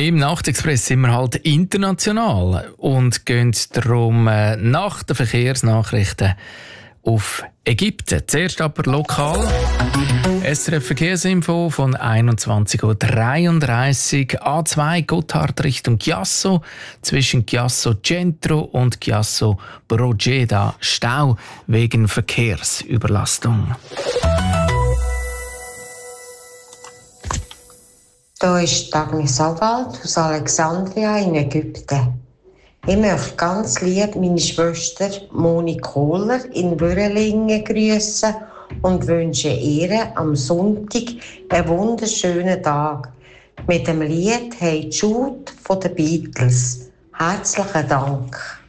Im Nachtexpress sind wir halt international und gehen darum nach den Verkehrsnachrichten auf Ägypten. Zuerst aber lokal. SRF Verkehrsinfo von 21:33 Uhr. A2 Gotthard Richtung Chiasso. Zwischen Chiasso Centro und Chiasso Brogeda Stau wegen Verkehrsüberlastung. Hier ist Agnes Awald aus Alexandria in Ägypten. Ich möchte ganz lieb meine Schwester Moni Kohler in Wörlingen grüßen und wünsche ihr am Sonntag einen wunderschönen Tag mit dem Lied «Hey Jude» von den Beatles. Herzlichen Dank.